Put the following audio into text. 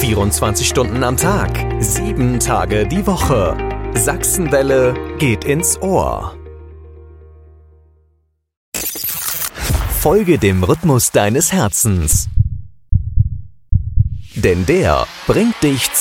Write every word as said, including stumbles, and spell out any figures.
vierundzwanzig Stunden am Tag, sieben Tage die Woche. Sachsenwelle geht ins Ohr. Folge dem Rhythmus deines Herzens. Denn der bringt dich